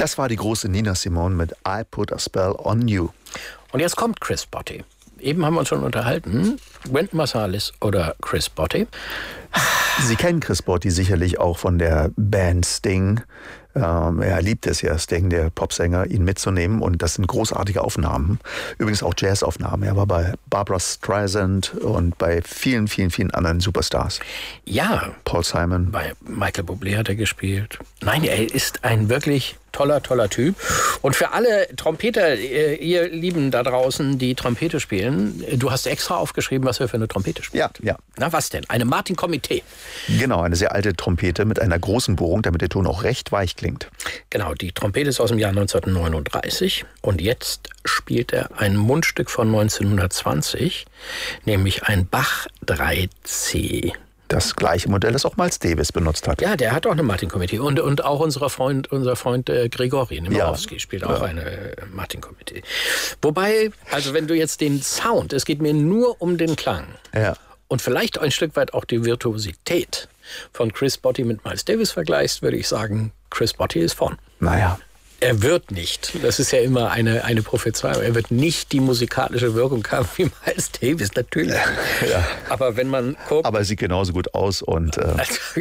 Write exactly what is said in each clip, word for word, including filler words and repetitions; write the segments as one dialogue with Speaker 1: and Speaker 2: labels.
Speaker 1: Das war die große Nina Simone mit I Put a Spell on You.
Speaker 2: Und jetzt kommt Chris Botti. Eben haben wir uns schon unterhalten. Wynton Marsalis oder Chris Botti.
Speaker 1: Sie kennen Chris Botti sicherlich auch von der Band Sting. Ähm, er liebt es ja, Sting, der Popsänger, ihn mitzunehmen. Und das sind großartige Aufnahmen. Übrigens auch Jazzaufnahmen. Er war bei Barbra Streisand und bei vielen, vielen, vielen anderen Superstars.
Speaker 2: Ja.
Speaker 1: Paul Simon.
Speaker 2: Bei Michael Bublé hat er gespielt. Nein, er ist ein wirklich toller, toller Typ. Und für alle Trompeter, ihr Lieben da draußen, die Trompete spielen, du hast extra aufgeschrieben, was er für eine Trompete spielt.
Speaker 1: Ja, ja.
Speaker 2: Na, was denn? Eine Martin Comité.
Speaker 1: Genau, eine sehr alte Trompete mit einer großen Bohrung, damit der Ton auch recht weich klingt.
Speaker 2: Genau, die Trompete ist aus dem Jahr neunzehnhundertneununddreißig und jetzt spielt er ein Mundstück von neunzehnhundertzwanzig, nämlich ein Bach drei C.
Speaker 1: Das gleiche Modell, das auch Miles Davis benutzt hat.
Speaker 2: Ja, der hat auch eine Martin-Comité. Und, und auch unser Freund, unser Freund äh, Grigori Nemarowski ja. spielt auch ja. eine äh, Martin-Comité. Wobei, also wenn du jetzt den Sound, es geht mir nur um den Klang.
Speaker 1: Ja.
Speaker 2: Und vielleicht ein Stück weit auch die Virtuosität von Chris Botti mit Miles Davis vergleichst, würde ich sagen, Chris Botti ist vorn.
Speaker 1: Naja.
Speaker 2: Er wird nicht, das ist ja immer eine, eine Prophezeiung, er wird nicht die musikalische Wirkung haben wie Miles Davis, natürlich.
Speaker 1: Ja.
Speaker 2: Aber wenn man guckt...
Speaker 1: Aber er sieht genauso gut aus und... Äh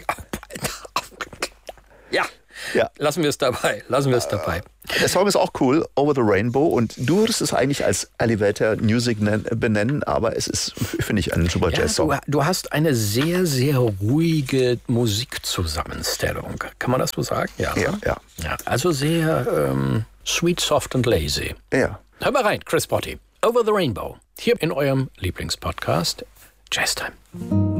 Speaker 2: ja. ja, lassen wir es dabei, lassen wir es dabei.
Speaker 1: Der Song ist auch cool, Over the Rainbow, und du würdest es eigentlich als Elevator Music benennen, aber es ist, finde ich, ein super
Speaker 2: ja,
Speaker 1: Jazz-Song.
Speaker 2: Du, du hast eine sehr, sehr ruhige Musikzusammenstellung. Kann man das so sagen? Ja,
Speaker 1: ja. ja.
Speaker 2: ja also sehr ähm, sweet, soft and lazy.
Speaker 1: Ja.
Speaker 2: Hör mal rein, Chris Botti, Over the Rainbow, hier in eurem Lieblingspodcast Jazz Time.